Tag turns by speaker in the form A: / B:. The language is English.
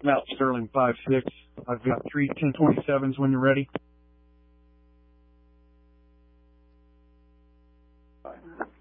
A: Mount Sterling 5-6. I've got 3 1027s when you're ready.